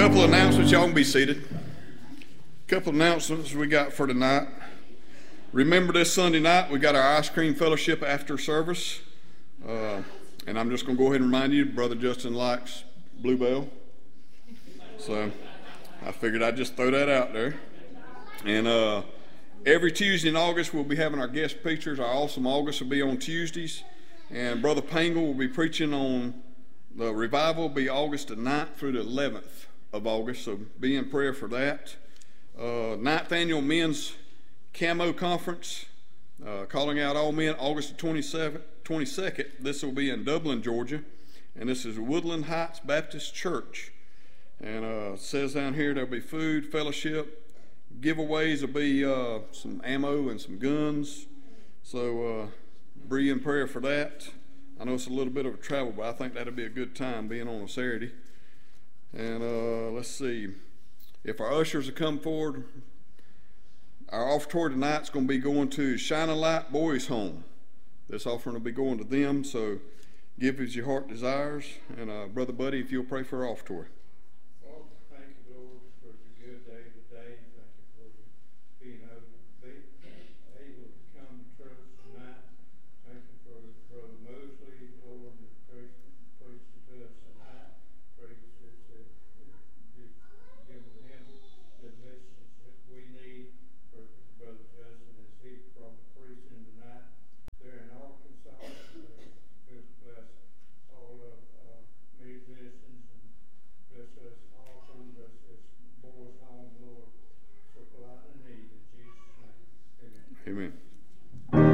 couple of announcements. Y'all can be seated. Couple of announcements we got for tonight. Remember this Sunday night we got our ice cream fellowship after service. And I'm just going to go ahead and remind you, Brother Justin likes Bluebell. So I figured I'd just throw that out there. And every Tuesday in August we'll be having our guest preachers. Our Awesome August will be on Tuesdays. And Brother Pangle will be preaching on the revival. Will be August the 9th through the 11th of August. So be in prayer for that. 9th Annual Men's Camo Conference, calling out all men, August the 22nd. This will be in Dublin, Georgia, and this is Woodland Heights Baptist Church. And it says down here there'll be food, fellowship, giveaways. There'll be some ammo and some guns. So be in prayer for that. I know it's a little bit of a travel, but I think that'll be a good time being on a Saturday. And let's see, if our ushers will come forward. Our offertory tonight is going to be going to Shine a Light Boys Home. This offering will be going to them, so give as your heart desires. And Brother Buddy, if you'll pray for our offertory.